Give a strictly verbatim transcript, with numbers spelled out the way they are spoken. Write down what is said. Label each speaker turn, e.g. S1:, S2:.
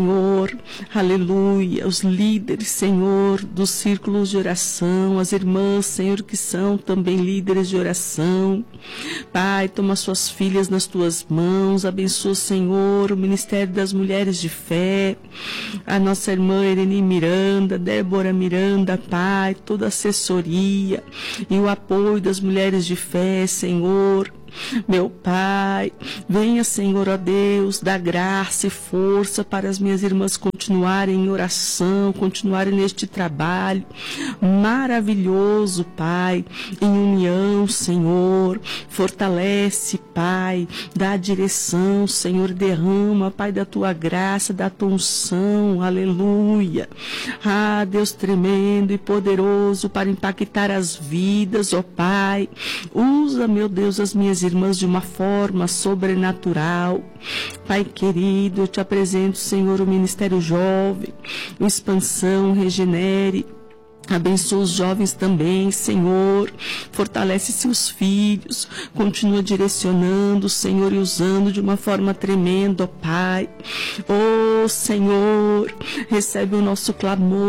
S1: Senhor, aleluia, os líderes, Senhor, dos círculos de oração, as irmãs, Senhor, que são também líderes de oração. Pai, toma suas filhas nas tuas mãos, abençoa, Senhor, o Ministério das Mulheres de Fé, a nossa irmã Irene Miranda, Débora Miranda, Pai, toda a assessoria e o apoio das mulheres de fé, Senhor. Meu Pai, venha, Senhor, ó Deus, dar graça e força para as minhas irmãs continuarem em oração, continuarem neste trabalho maravilhoso, Pai, em união, Senhor. Fortalece, Pai, dá direção, Senhor, derrama, Pai, da tua graça, da tua unção, aleluia. Ah, Deus tremendo e poderoso para impactar as vidas, ó Pai. Usa, meu Deus, as minhas irmãs de uma forma sobrenatural. Pai querido, eu te apresento, Senhor, o Ministério Jovem, o Expansão, Regenere. Abençoa os jovens também, Senhor. Fortalece seus filhos. Continua direcionando, Senhor, e usando de uma forma tremenda, ó Pai. Oh, Senhor, recebe o nosso clamor.